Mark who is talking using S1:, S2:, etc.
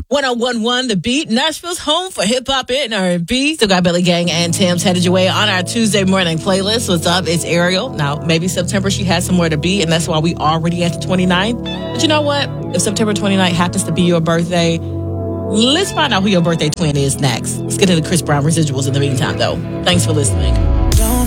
S1: 1011 The Beat, Nashville's home for hip hop and R&B. Still got Billy Gang and Tim's headed your way on our Tuesday morning playlist. What's up? It's Ariel. Now, maybe September she has somewhere to be, and that's why we already at the 29th. But you know what? If September 29th happens to be your birthday, let's find out who your birthday twin is next. Let's get into Chris Brown residuals in the meantime, though. Thanks for listening.